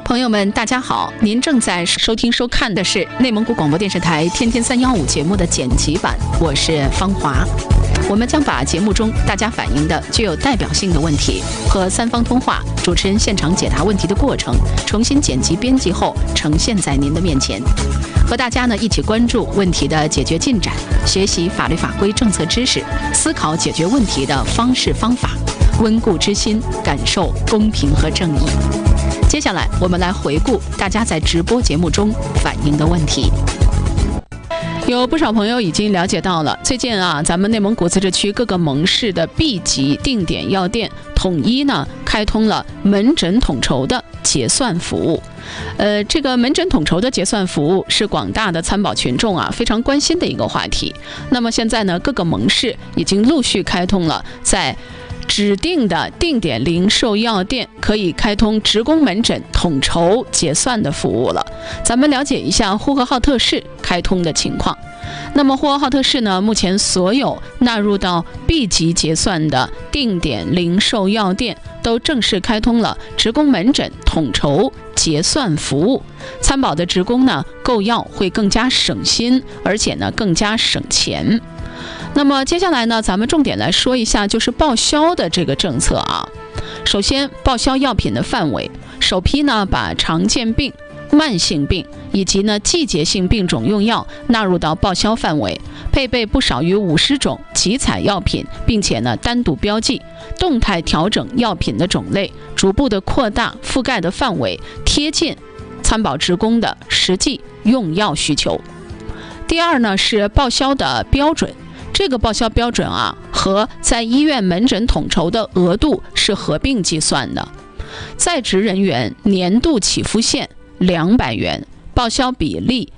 朋友们，大家好！您正在收听收看的是内蒙古广播电视台天天315节目的剪辑版，我是方华。我们将把节目中大家反映的具有代表性的问题和三方通话、主持人现场解答问题的过程重新剪辑编辑后呈现在您的面前，和大家呢一起关注问题的解决进展，学习法律法规政策知识，思考解决问题的方式方法，温故知新，感受公平和正义。接下来我们来回顾大家在直播节目中反映的问题。有不少朋友已经了解到了，最近咱们内蒙古自治区各个盟市的 B 级定点药店统一呢开通了门诊统筹的结算服务。这个门诊统筹的结算服务是广大的参保群众非常关心的一个话题。那么现在呢，各个盟市已经陆续开通了在指定的定点零售药店可以开通职工门诊统筹结算的服务了。咱们了解一下呼和浩特市开通的情况。那么呼和浩特市呢，目前所有纳入到 B 级结算的定点零售药店都正式开通了职工门诊统筹结算服务。参保的职工呢，购药会更加省心，而且呢更加省钱。那么接下来呢，咱们重点来说一下就是报销的这个政策首先，报销药品的范围，首批呢把常见病、慢性病以及呢季节性病种用药纳入到报销范围，配备不少于50种集采药品，并且呢单独标记，动态调整药品的种类，逐步的扩大覆盖的范围，贴近参保职工的实际用药需求。第二呢是报销的标准。这个报销标准和在医院门诊统筹的额度是合并计算的。在职人员年度起付线200元，报销比例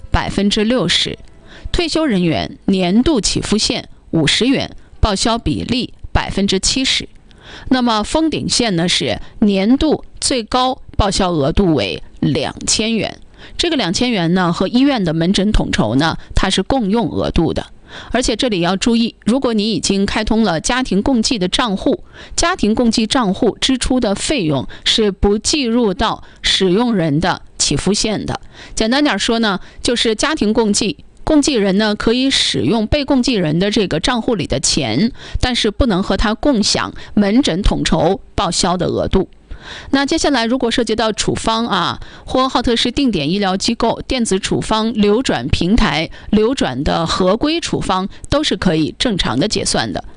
60%；退休人员年度起付线50元，报销比例70%。那么封顶线呢是年度最高报销额度为2000元。这个2000元呢和医院的门诊统筹呢，它是共用额度的。而且这里要注意，如果你已经开通了家庭共济的账户，家庭共济账户支出的费用是不计入到使用人的起付线的。简单点说呢，就是家庭共济，共济人呢可以使用被共济人的这个账户里的钱，但是不能和他共享门诊统筹报销的额度。那接下来如果涉及到处方呼和浩特市定点医疗机构电子处方流转平台流转的合规处方都是可以正常的结算的。